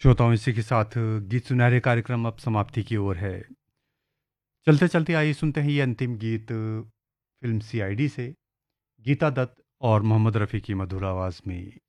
श्रोताओं इसी के साथ गीत सुनहरे कार्यक्रम अब समाप्ति की ओर है। चलते चलते आइए सुनते हैं ये अंतिम गीत फिल्म सीआईडी से गीता दत्त और मोहम्मद रफ़ी की मधुर आवाज़ में।